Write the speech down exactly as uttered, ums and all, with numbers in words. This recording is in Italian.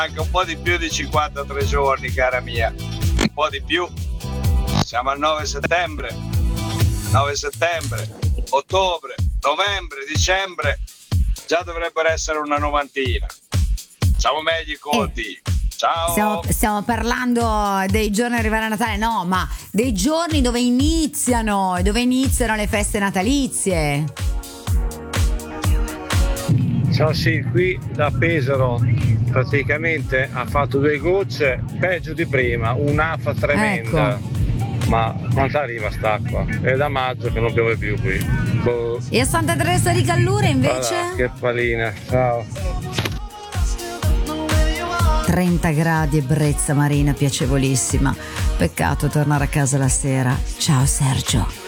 anche un po' di più di cinquantatré giorni, cara mia, un po' di più. Siamo al nove settembre, nove settembre, ottobre, novembre, dicembre, già dovrebbero essere una novantina. Facciamo meglio i conti. Eh. Ciao. Stiamo, stiamo parlando dei giorni arrivare a Natale, no, ma dei giorni dove iniziano, dove iniziano le feste natalizie. Ciao, sì, qui da Pesaro praticamente ha fatto due gocce, peggio di prima, un'afa tremenda. Ecco. Ma quanto arriva st'acqua? È da maggio che non piove più qui. Boh. E a Santa Teresa di Gallura invece? Voilà, che palina, ciao. trenta gradi e brezza marina piacevolissima. Peccato tornare a casa la sera. Ciao Sergio.